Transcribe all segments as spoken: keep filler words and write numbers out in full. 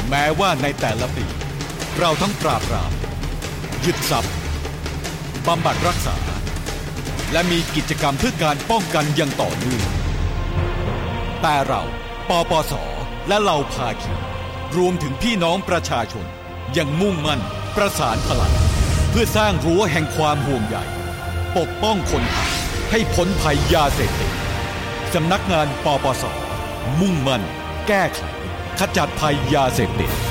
แม้ว่าในแต่ละปีเราทั้งปราบปรามยึดทรัพย์บำบัดรักษาและมีกิจกรรมเพื่อการป้องกันอย่างต่อเนื่องแต่เราปปส.และเหล่าภาคีรวมถึงพี่น้องประชาชนยังมุ่งมั่นประสานพลังเพื่อสร้างรั้วแห่งความห่วงใยปกป้องคนไทยให้พ้นภัยยาเสพติดสำนักงานปปส.มุ่งมั่นแก้ไขขจัดภัยยาเสพติด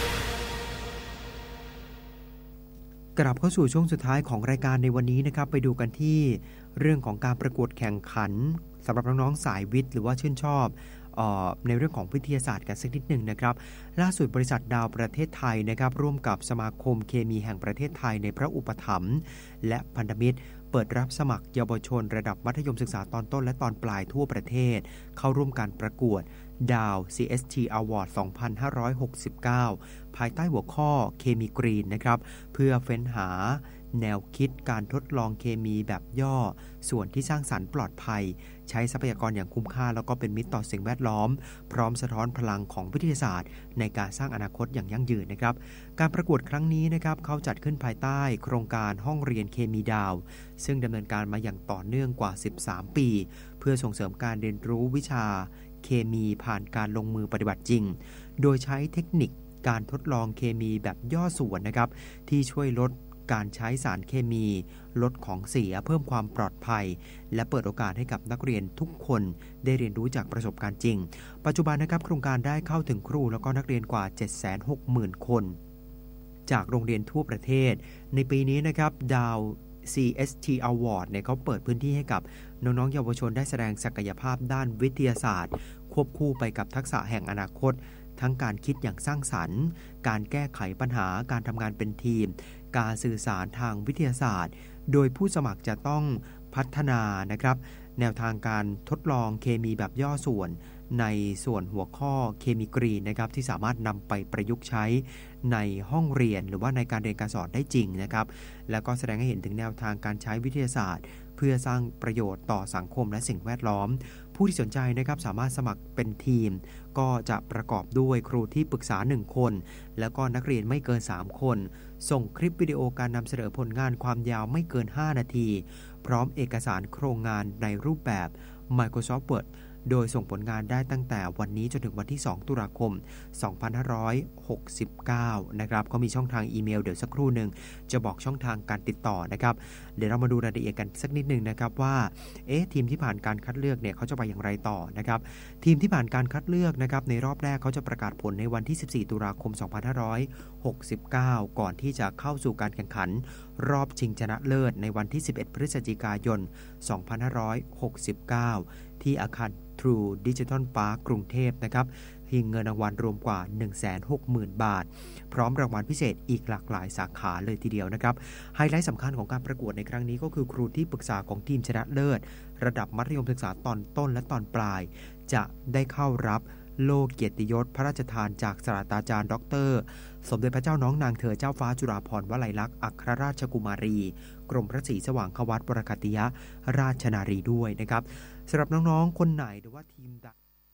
กลับเข้าสู่ช่วงสุดท้ายของรายการในวันนี้นะครับไปดูกันที่เรื่องของการประกวดแข่งขันสำหรับน้องๆสายวิทย์หรือว่าชื่นชอบเอ่อในเรื่องของวิทยาศาสตร์กันสักนิดหนึ่งนะครับล่าสุดบริษัทดาวประเทศไทยนะครับร่วมกับสมาคมเคมีแห่งประเทศไทยในพระอุปถัมภ์และพันธมิตรเปิดรับสมัครเยาวชนระดับมัธยมศึกษาตอนต้นและตอนปลายทั่วประเทศเข้าร่วมการประกวดดาว ซี เอส ที Award สองพันห้าร้อยหกสิบเก้าภายใต้หัวข้อเคมีกรีนนะครับเพื่อเฟ้นหาแนวคิดการทดลองเคมีแบบย่อส่วนที่สร้างสรรค์ปลอดภัยใช้ทรัพยากรอย่างคุ้มค่าแล้วก็เป็นมิตรต่อสิ่งแวดล้อมพร้อมสะท้อนพลังของวิทยาศาสตร์ในการสร้างอนาคตอย่างยั่งยืนนะครับการประกวดครั้งนี้นะครับเขาจัดขึ้นภายใต้โครงการห้องเรียนเคมีดาวซึ่งดำเนินการมาอย่างต่อเนื่องกว่าสิบสามปีเพื่อส่งเสริมการเรียนรู้วิชาเคมีผ่านการลงมือปฏิบัติจริงโดยใช้เทคนิคการทดลองเคมีแบบย่อส่วนนะครับที่ช่วยลดการใช้สารเคมีลดของเสียเพิ่มความปลอดภัยและเปิดโอกาสให้กับนักเรียนทุกคนได้เรียนรู้จากประสบการณ์จริงปัจจุบันนะครับโครงการได้เข้าถึงครูแล้วก็นักเรียนกว่า เจ็ดแสนหกหมื่น คนจากโรงเรียนทั่วประเทศในปีนี้นะครับดาว ซี เอส ที Award เนี่ยเขาเปิดพื้นที่ให้กับน้องๆเยาวชนได้แสดงศักยภาพด้านวิทยาศาสตร์ควบคู่ไปกับทักษะแห่งอนาคตทั้งการคิดอย่างสร้างสรรค์การแก้ไขปัญหาการทำงานเป็นทีมการสื่อสารทางวิทยาศาสตร์โดยผู้สมัครจะต้องพัฒนานะครับแนวทางการทดลองเคมีแบบย่อส่วนในส่วนหัวข้อเคมีกรีนนะครับที่สามารถนำไปประยุกต์ใช้ในห้องเรียนหรือว่าในการเรียนการสอนได้จริงนะครับแล้วก็แสดงให้เห็นถึงแนวทางการใช้วิทยาศาสตร์เพื่อสร้างประโยชน์ต่อสังคมและสิ่งแวดล้อมผู้ที่สนใจนะครับสามารถสมัครเป็นทีมก็จะประกอบด้วยครูที่ปรึกษาหนึ่งคนแล้วก็นักเรียนไม่เกินสามคนส่งคลิปวิดีโอการนำเสนอผลงานความยาวไม่เกินห้านาทีพร้อมเอกสารโครงงานในรูปแบบ Microsoft Word โดยส่งผลงานได้ตั้งแต่วันนี้จนถึงวันที่สองตุลาคมสองพันห้าร้อยหกสิบเก้านะครับเขามีช่องทางอีเมลเดี๋ยวสักครู่หนึ่งจะบอกช่องทางการติดต่อนะครับเดี๋ยวเรามาดูรายละเอียดกันสักนิดนึงนะครับว่าเอ๊ะทีมที่ผ่านการคัดเลือกเนี่ยเขาจะไปอย่างไรต่อนะครับทีมที่ผ่านการคัดเลือกนะครับในรอบแรกเขาจะประกาศผลในวันที่สิบสี่ตุลาคมสองพันห้าร้อยหกสิบเก้าก่อนที่จะเข้าสู่การแข่งขันรอบชิงชนะเลิศในวันที่สิบเอ็ดพฤศจิกายนสองพันห้าร้อยหกสิบเก้าที่อาคาร True Digital Park กรุงเทพนะครับมีเงินรางวัลรวมกว่า หนึ่งแสนหกหมื่น บาทพร้อมรางวัลพิเศษอีกหลากหลายสาขาเลยทีเดียวนะครับไฮไลท์สำคัญของการประกวดในครั้งนี้ก็คือครูที่ปรึกษาของทีมชนะเลิศระดับมัธยมศึกษาตอนต้นและตอนปลายจะได้เข้ารับโล่เกียรติยศพระราชทานจากศาสตราจารย์ดร.สมเด็จพระเจ้าน้องนางเธอเจ้าฟ้าจุฬาภรณ์วลัยลักษณ์อัครราชกุมารีกรมพระศรีสว่างควัตรวรคัตติยราชนารีด้วยนะครับสำหรับน้องๆคนไหนหรือว่าทีมใด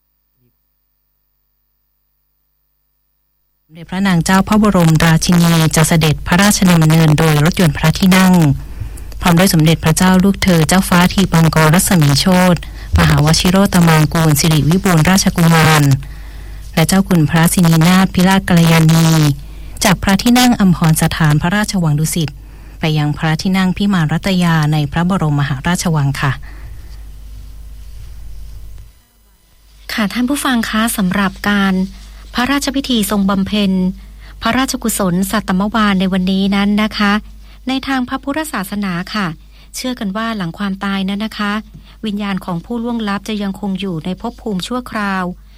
สมเด็จพระนางเจ้าพระบรมราชินีจะเสด็จพระราชดำเนินโดยรถยนต์พระที่นั่งพร้อมด้วยสมเด็จพระเจ้าลูกเธอเจ้าฟ้าทีปังกรรัศมีโชติมหาวชิโรตมังกูลสิริวิบูลย์ราชกุมารและเจ้าคุณพระสินีนาถพิราชกัลยาณีจากพระที่นั่งอัมพรสถานพระราชวังดุสิตไปยังพระที่นั่งพิมานรัตยาในพระบรมมหาราชวังค่ะค่ะท่านผู้ฟังคะสำหรับการพระราชพิธีทรงบำเพ็ญพระราชกุศลสัตตมวาลในวันนี้นั้นนะคะในทางพระพุทธศาสนาค่ะเชื่อกันว่าหลังความตายนั้นนะคะวิญญาณของผู้ล่วงลับจะยังคงอยู่ในภพภูมิชั่วคราว